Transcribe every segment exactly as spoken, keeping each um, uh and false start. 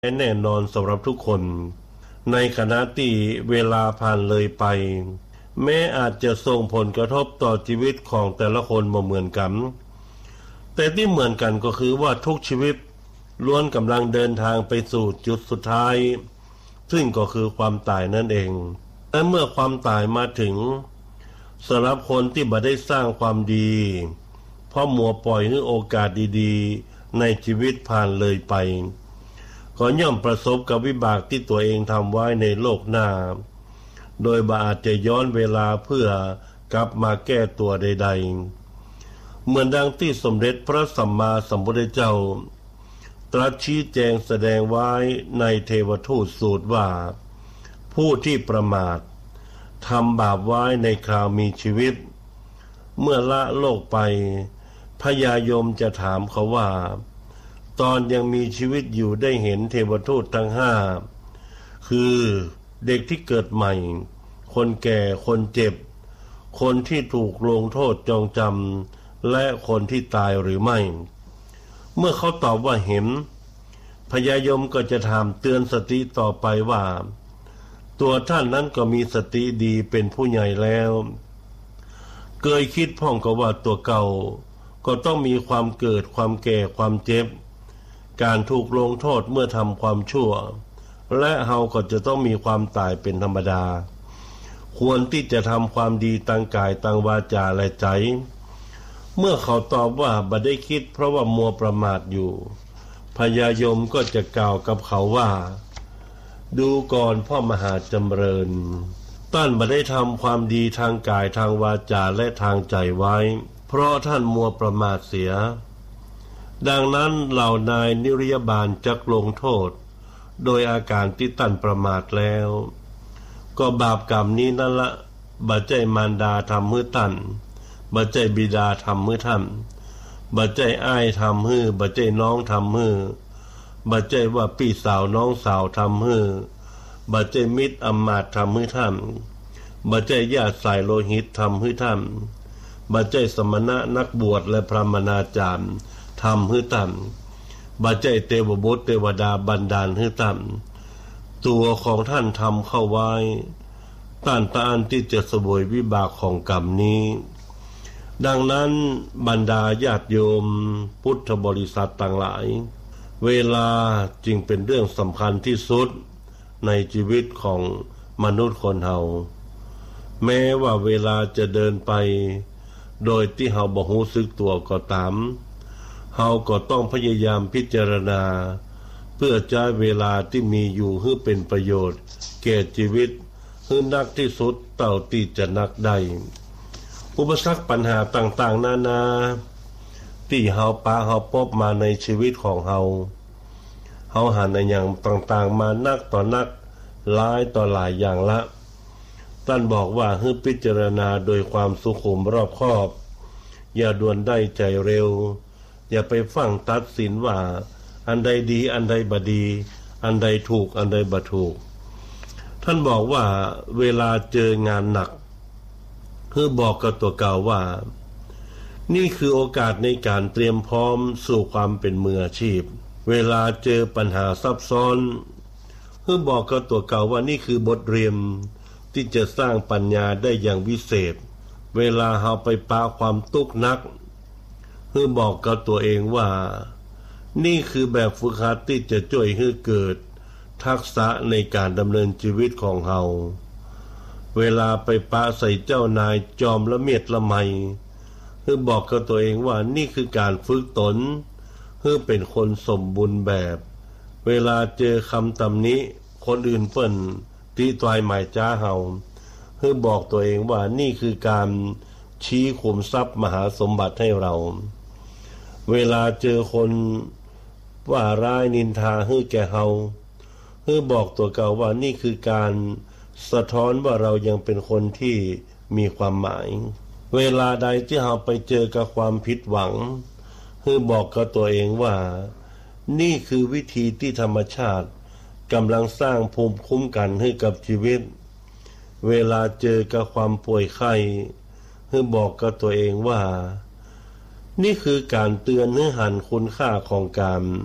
แน่นอนสำหรับทุกคนในขณะที่เวลาผ่านเลยไปแม้อาจจะส่งผลกระทบต่อชีวิตของแต่ละคนบ่เหมือนกันแต่ที่เหมือนกันก็คือว่าทุกชีวิตล้วนกำลังเดินทางไปสู่จุดสุดท้ายซึ่งก็คือความตายนั่นเองและเมื่อความตายมาถึงสำหรับคนที่บ่ได้สร้างความดีเพราะมัวปล่อยให้โอกาสดีๆในชีวิตผ่านเลยไปก็ย่อมประสบกับวิบากที่ตัวเองทำไว้ในโลกหน้าโดยบ่อาจจะย้อนเวลาเพื่อกลับมาแก้ตัวใดๆเหมือนดังที่สมเด็จพระสัมมาสัมพุทธเจ้าตรัสชี้แจงแสดงไว้ในเทวทูตสูตรว่าผู้ที่ประมาททำบาปไว้ในคราวมีชีวิตเมื่อละโลกไปพญายมจะถามเขาว่าตอนยังมีชีวิตอยู่ได้เห็นเทวทูตทั้งห้าคือเด็กที่เกิดใหม่คนแก่คนเจ็บคนที่ถูกลงโทษจองจำและคนที่ตายหรือไม่เมื่อเขาตอบว่าเห็นพญายมก็จะถามเตือนสติต่อไปว่าตัวท่านนั้นก็มีสติดีเป็นผู้ใหญ่แล้วเคยคิดพ่องก็ว่าตัวเก่าก็ต้องมีความเกิดความแก่ความเจ็บการถูกลงโทษเมื่อทำความชั่วและเฮาก็จะต้องมีความตายเป็นธรรมดาควรที่จะทำความดีตั้งกายตั้งวาจาและใจเมื่อเขาตอบว่าบ่ได้คิดเพราะว่ามัวประมาทอยู่พญายมก็จะกล่าวกับเขาว่าดูก่อนพ่อมหาจำเริญท่านบ่ได้ทำความดีทางกายทางวาจาและทางใจไว้เพราะท่านมัวประมาทเสียดังนั้นเหล่านายนิรยาบาลจักลงโทษโดยอาการที่ท่านประมาทแล้วก็บาปกรรมนี้นั่นละบ่ใจมารดาทำให้ท่านบ่ใจบิดาทำให้ท่านบ่ใจอ้ายทำให้บ่ใจน้องทำให้บ่ใจว่าพี่สาวน้องสาวทำให้บ่ใจมิตรอำมาตย์ทำให้ท่านบ่ใจญาติสายโลหิตทำให้ท่านบ่ใจสมณะนักบวชและพระมณาจารย์ทำให้ท่านบ่ใจเทวบุตรเทวดาบันดาลให้ท่านตัวของท่านทำเข้าไว้ต้านทานที่จะเสวยวิบากของกรรมนี้ดังนั้นบรรดาญาติโยมพุทธบริษัทต่างหลายเวลาจึงเป็นเรื่องสำคัญที่สุดในชีวิตของมนุษย์คนเฮาแม้ว่าเวลาจะเดินไปโดยที่เฮาบ่รู้สึกตัวก็ตามเฮาก็ต้องพยายามพิจารณาเพื่อใช้เวลาที่มีอยู่ให้เป็นประโยชน์แก่ชีวิตให้นักที่สุดเท่าที่จะนักได้อุปสรรคปัญหาต่างๆนานาที่เฮาปะเฮาพบมาในชีวิตของเฮาเฮาหาในอย่างต่างๆมานักต่อนักหลายต่อหลายอย่างละท่านบอกว่าให้พิจารณาโดยความสุขุมรอบคอบอย่าด่วนได้ใจเร็วอย่าไปฟังตัดสินว่าอันใดดีอันใดบ่ดีอันใดถูกอันใดบ่ถูกท่านบอกว่าเวลาเจองานหนักคือบอกกับตัวเก่าว่านี่คือโอกาสในการเตรียมพร้อมสู่ความเป็นมืออาชีพเวลาเจอปัญหาซับซ้อนคือบอกกับตัวเก่าว่านี่คือบทเรียนที่จะสร้างปัญญาได้อย่างวิเศษเวลาเฮาไปปาความทุกข์นักคือบอกกับตัวเองว่านี่คือแบบฝึกหัดที่จะช่วยให้เกิดทักษะในการดำเนินชีวิตของเฮาเวลาไปปะใส่เจ้านายจอมละเมียดละไมคือบอกกับตัวเองว่านี่คือการฝึกตนเพื่อเป็นคนสมบูรณ์แบบเวลาเจอคำตำหนิคนอื่นเปิ้นที่ตายหมายจ้าเฮาคือบอกตัวเองว่านี่คือการชี้ขุมทรัพย์มหาสมบัติให้เราเวลาเจอคนว่าร้ายนินทาให้แก่เฮาคือบอกตัวเก่าว่านี่คือการสะท้อนว่าเรายังเป็นคนที่มีความหมายเวลาใดที่เราไปเจอกับความผิดหวังคือบอกกับตัวเองว่านี่คือวิธีที่ธรรมชาติกำลังสร้างภูมิคุ้มกันให้กับชีวิตเวลาเจอกับความป่วยไข้คือบอกกับตัวเองว่านี่คือการเตือนให้หันคุณค่าของการ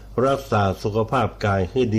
รักษาสุขภาพกายให้ดี